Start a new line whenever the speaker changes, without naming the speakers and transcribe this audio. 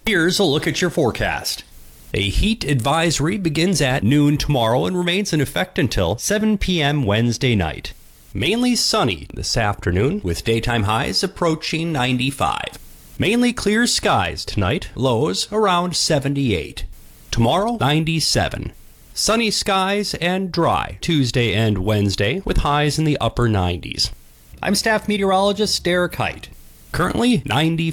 Here's a look at your forecast. A heat advisory begins at noon tomorrow and remains in effect until 7 p.m. Wednesday night. Mainly sunny this afternoon with daytime highs approaching 95. Mainly clear skies tonight, lows around 78. Tomorrow, 97. Sunny skies and dry Tuesday and Wednesday with highs in the upper 90s. I'm staff meteorologist Derek Height. Currently 90.